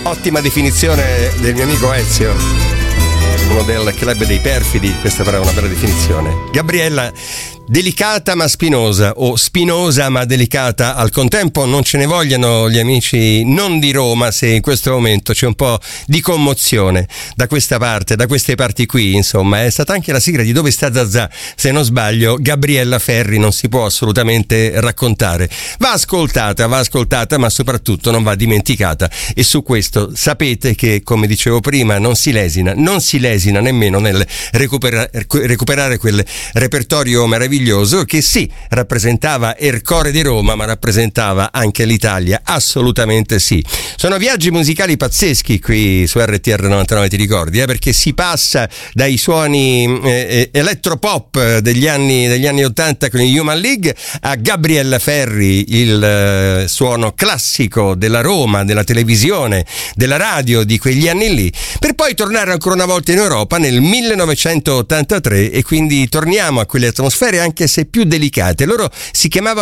Ottima definizione del mio amico Ezio, uno del club dei perfidi. Questa però è una bella definizione. Gabriella, delicata ma spinosa, o spinosa ma delicata al contempo. Non ce ne vogliano gli amici non di Roma se in questo momento c'è un po' di commozione da questa parte, da queste parti qui. Insomma, è stata anche la sigla di Dove sta Zazà, se non sbaglio. Gabriella Ferri non si può assolutamente raccontare. Va ascoltata, ma soprattutto non va dimenticata. E su questo sapete che, come dicevo prima, non si lesina nemmeno nel recuperare quel repertorio meraviglioso che sì, rappresentava il cuore di Roma, ma rappresentava anche l'Italia, assolutamente sì. Sono viaggi musicali pazzeschi qui su RTR 99, ti ricordi? Perché si passa dai suoni elettropop degli anni 80 con i Human League a Gabriella Ferri, il suono classico della Roma, della televisione, della radio di quegli anni lì, per poi tornare ancora una volta in Europa nel 1983 e quindi torniamo a quelle atmosfere anche se più delicate. Loro si chiamavano